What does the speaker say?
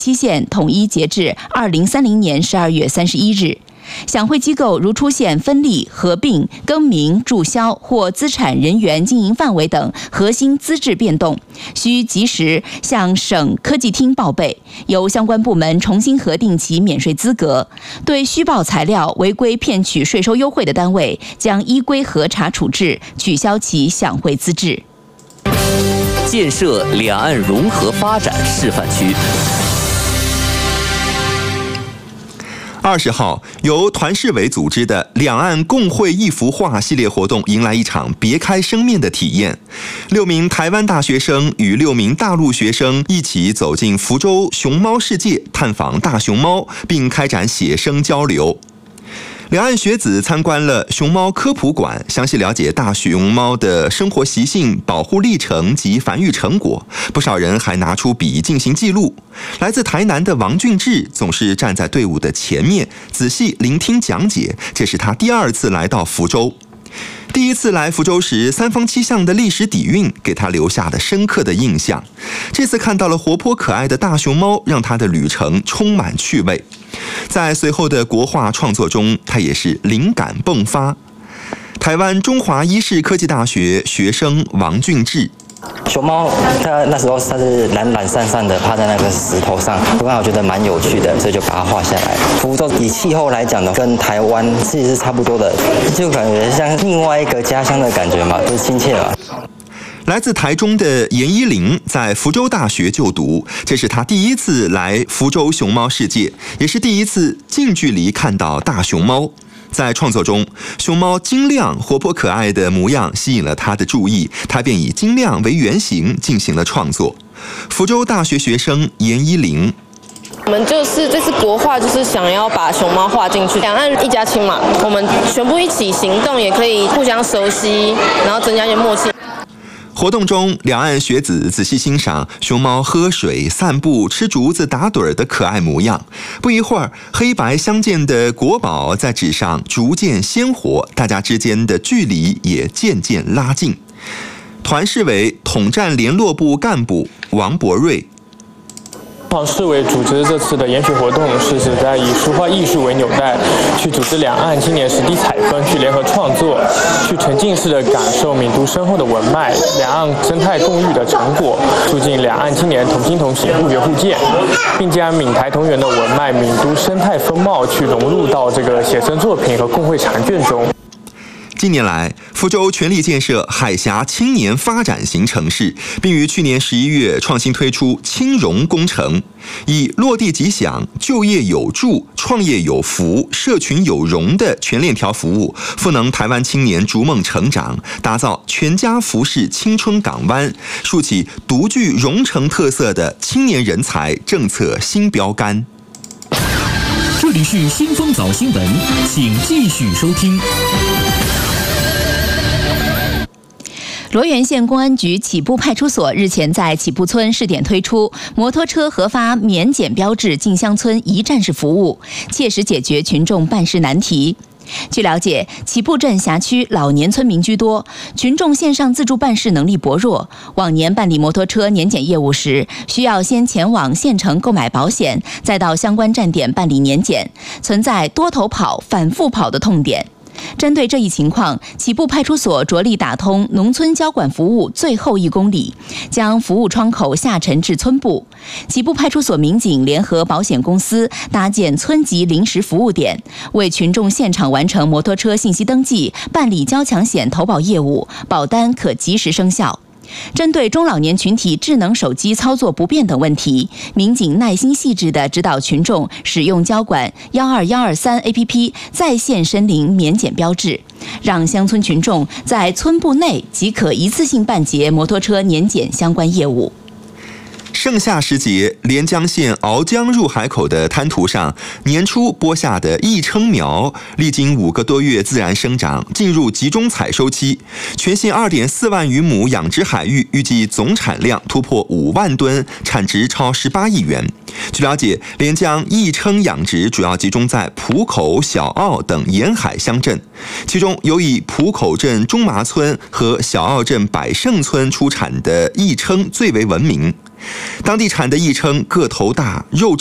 期限统一截至2030年12月31日。享会机构如出现分立、合并、更名、注销或资产、人员、经营范围等核心资质变动，需及时向省科技厅报备，由相关部门重新核定其免税资格。对虚报材料、违规骗取税收优惠的单位，将依规核查处置，取消其享会资质。 建设两岸融合发展示范区。 20号，由团市委组织的两岸共绘一幅画系列活动迎来一场别开生面的体验。6名台湾大学生与6名大陆学生一起走进福州熊猫世界，探访大熊猫，并开展写生交流。两岸学子参观了熊猫科普馆，详细了解大熊猫的生活习性、保护历程及繁育成果。不少人还拿出笔进行记录。来自台南的王俊志总是站在队伍的前面，仔细聆听讲解。这是他第2次来到福州。第1次来福州时，3坊7巷的历史底蕴给他留下了深刻的印象。这次看到了活泼可爱的大熊猫，让他的旅程充满趣味。在随后的国画创作中，他也是灵感迸发。台湾中华医事科技大学学生王俊志。 熊猫它那时候它是懒懒散散的趴在那个石头上，我刚好觉得蛮有趣的，所以就把它画下来。福州以气候来讲呢，跟台湾其实是差不多的，就感觉像另外一个家乡的感觉嘛，就是亲切嘛。 来自台中的严依玲在福州大学就读，这是她第1次来福州熊猫世界，也是第1次近距离看到大熊猫。在创作中，熊猫晶亮、活泼可爱的模样吸引了他的注意，他便以晶亮为原型进行了创作。福州大学学生严依玲。 我们就是这次国画，就是想要把熊猫画进去，两岸一家亲嘛，我们全部一起行动，也可以互相熟悉，然后增加一些默契。 活动中，两岸学子仔细欣赏熊猫喝水、散步、吃竹子、打盹的可爱模样。不一会儿，黑白相间的国宝在纸上逐渐鲜活，大家之间的距离也渐渐拉近。团市委统战联络部干部王博瑞。 市委组织这次的研学活动，是指在以书画艺术为纽带，去组织两岸青年实地采风，去联合创作，去沉浸式的感受闽都深厚的文脉、两岸生态共育的成果，促进两岸青年同心同行、互学互鉴，并将闽台同源的文脉、闽都生态风貌去融入到这个写生作品和共绘长卷中。 近年来，福州全力建设海峡青年发展型城市，并于去年11月创新推出青融工程，以落地即享、就业有助、创业有福、社群有融的全链条服务，赋能台湾青年逐梦成长，打造全家福式青春港湾，竖起独具蓉城特色的青年人才政策新标杆。 这里是新风早新闻，请继续收听。 罗源县公安局起步派出所日前在起步村试点推出摩托车核发免检标志进乡村一站式服务，切实解决群众办事难题。据了解，起步镇辖区老年村民居多，群众线上自助办事能力薄弱，往年办理摩托车年检业务时，需要先前往县城购买保险，再到相关站点办理年检，存在多头跑、反复跑的痛点。针对这一情况，起步派出所着力打通农村交管服务最后1公里，将服务窗口下沉至村部。起步派出所民警联合保险公司搭建村级临时服务点，为群众现场完成摩托车信息登记、办理交强险投保业务，保单可及时生效。针对中老年群体智能手机操作不便等问题，民警耐心细致地指导群众使用交管12123 APP 在线申领免检标志，让乡村群众在村部内即可一次性办结摩托车年检相关业务。 盛夏时节，连江县鳌江入海口的滩涂上，年初播下的益撑苗，历经5个多月自然生长，进入集中采收期。全县2.4万余亩养殖海域，预计总产量突破5万吨，产值超18亿元。据了解，连江益撑养殖主要集中在浦口、小澳等沿海乡镇，其中有以浦口镇中麻村和小澳镇百盛村出产的益撑最为闻名。 当地产的亦称个头大、肉